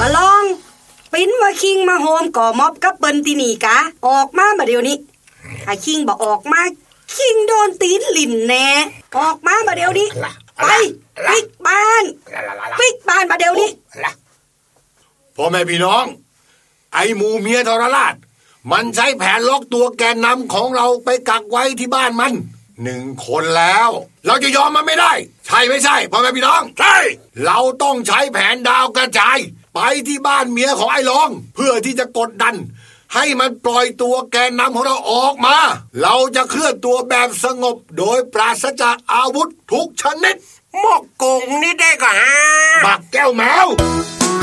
มาลองปิ้นว่าคิงมาโฮมก่อม็อบกับเปิ้นที่นี่กะออกมาบัดเดี๋ยวนี้ถ้าคิงบ่ออกมาคิงโดนตีนลิ่นแน่ออกมาบัดเดี๋ยวนี้ไปปิกบ้านบัดเดี๋ยวนี้พ่อแม่พี่น้องไอ้หมูเมียทรราชมันใช้แผนล็อกตัวแกนนำของเราไปกักไว้ที่บ้านมัน1 คนแล้วเราจะยอมมันไม่ได้ใช่ไม่ใช่พ่อแม่พี่น้องใช่เราต้องใช้แผนดาวกระจายไปที่บ้านเมียของไอ้รองเพื่อที่จะกดดันให้มันปล่อยตัวแกนนำของเราออกมาเราจะเคลื่อนตัวแบบสงบโดยปราศจากอาวุธทุกชนิดหมอกกงนี่ได้ก็ฮะบักแก้วแมว